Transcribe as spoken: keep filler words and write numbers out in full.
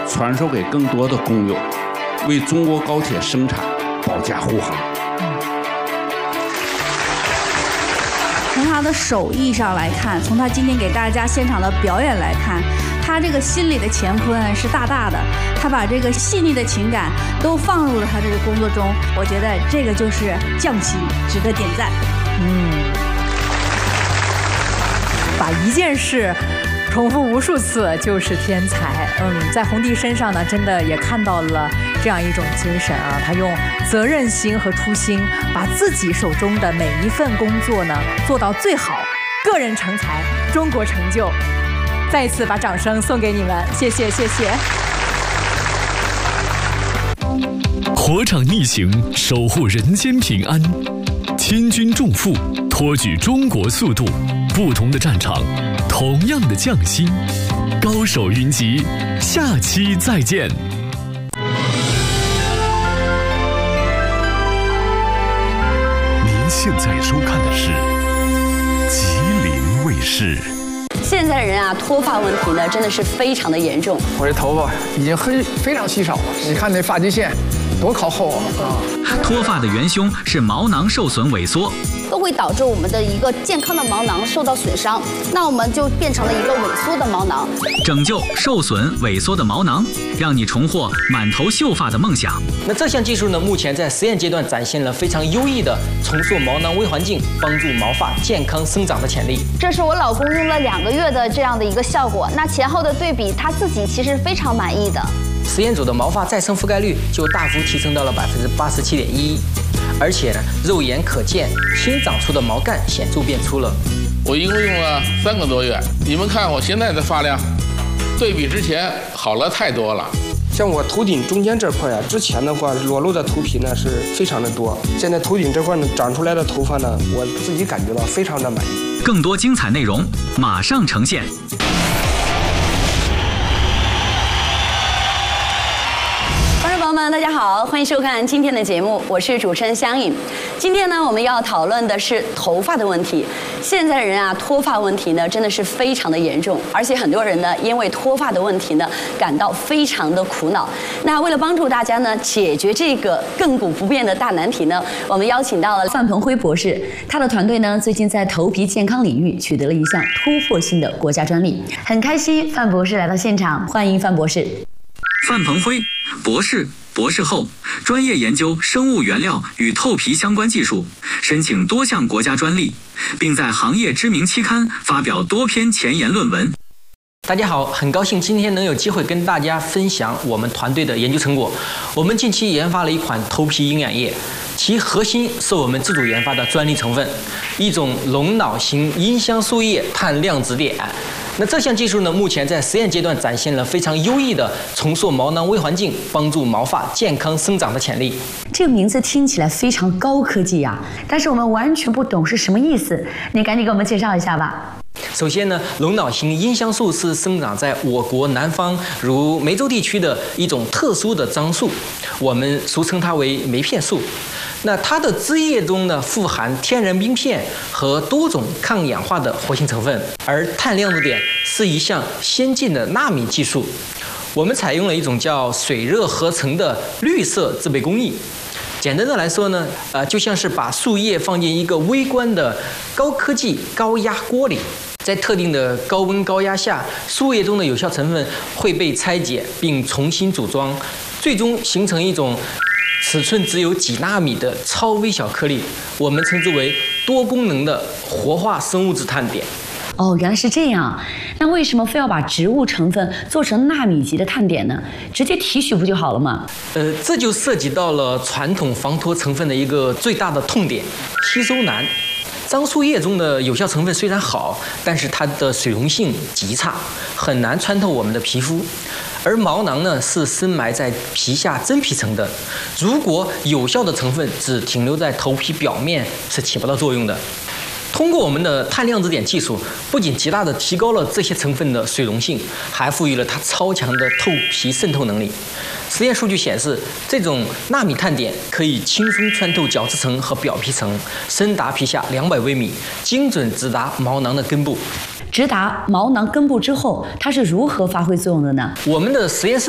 传授给更多的工友，为中国高铁生产保驾护航。 从他的手艺上来看，从他今天给大家现场的表演来看，他这个心里的乾坤是大大的，他把这个细腻的情感都放入了他这个工作中，我觉得这个就是匠心，值得点赞。 嗯，把一件事重复无数次就是天才。嗯，在红弟身上呢，真的也看到了这样一种精神啊，他用责任心和初心，把自己手中的每一份工作呢做到最好，个人成才，中国成就。再一次把掌声送给你们，谢谢谢谢。 火场逆行，守护人间平安，千钧重负，托举中国速度。不同的战场，同样的匠心，高手云集。下期再见。您现在收看的是吉林卫视。 现在的人啊，脱发问题呢，真的是非常的严重。 我这头发已经很非常稀少了，你看那发际线多靠后啊！ 脱发的元凶是毛囊受损萎缩， 都会导致我们的一个健康的毛囊受到损伤，那我们就变成了一个萎缩的毛囊。 拯救受损萎缩的毛囊，让你重获满头秀发的梦想。 那这项技术呢，目前在实验阶段展现了非常优异的重塑毛囊微环境，帮助毛发健康生长的潜力。 这是我老公用了两个月的这样的一个效果，那前后的对比，他自己其实非常满意的。 实验组的毛发再生覆盖率就大幅提升到了百分之八十七点一，而且呢，肉眼可见新长出的毛干显著变粗了。 我一共用了三个多月，你们看我现在的发量，对比之前好了太多了。 像我头顶中间这块啊，之前的话裸露的头皮呢是非常的多，现在头顶这块呢长出来的头发呢，我自己感觉到非常的满意。 更多精彩内容马上呈现。 朋友们，大家好，欢迎收看今天的节目，我是主持人香颖。今天呢，我们要讨论的是头发的问题。现在的人啊，脱发问题呢，真的是非常的严重，而且很多人呢，因为脱发的问题呢，感到非常的苦恼。那为了帮助大家呢，解决这个亘古不变的大难题呢，我们邀请到了范鹏辉博士，他的团队呢，最近在头皮健康领域取得了一项突破性的国家专利，很开心范博士来到现场，欢迎范博士。 范鹏辉博士。博士后，专业研究生物原料与透皮相关技术，申请多项国家专利，并在行业知名期刊发表多篇前沿论文。 大家好，很高兴今天能有机会跟大家分享我们团队的研究成果。我们近期研发了一款头皮营养液，其核心是我们自主研发的专利成分，一种龙脑型阴香素液碳量子碘。那这项技术呢，目前在实验阶段展现了非常优异的重塑毛囊微环境，帮助毛发健康生长的潜力。 这个名字听起来非常高科技呀、啊，但是我们完全不懂是什么意思，你赶紧给我们介绍一下吧。 首先呢，龙脑型阴香素是生长在我国南方如梅州地区的一种特殊的樟树，我们俗称它为梅片树。那它的枝叶中呢，富含天然冰片和多种抗氧化的活性成分，而碳量子碘是一项先进的纳米技术。我们采用了一种叫水热合成的绿色制备工艺。简单的来说呢，呃，就像是把树叶放进一个微观的高科技高压锅里，在特定的高温高压下，树叶中的有效成分会被拆解并重新组装，最终形成一种尺寸只有几纳米的超微小颗粒，我们称之为多功能的活化生物质碳碘。 哦，原来是这样。那为什么非要把植物成分做成纳米级的碳碘呢？直接提取不就好了吗？ 呃，这就涉及到了传统防脱成分的一个最大的痛点——吸收难。樟树叶中的有效成分虽然好，但是它的水溶性极差，很难穿透我们的皮肤。而毛囊呢，是深埋在皮下真皮层的，如果有效的成分只停留在头皮表面，是起不到作用的。通过我们的碳量子碘技术，不仅极大地提高了这些成分的水溶性，还赋予了它超强的透皮渗透能力。实验数据显示，这种纳米碳碘可以轻松穿透角质层和表皮层，深达皮下两百微米，精准直达毛囊的根部。 直达毛囊根部之后，它是如何发挥作用的呢？ 我们的实验室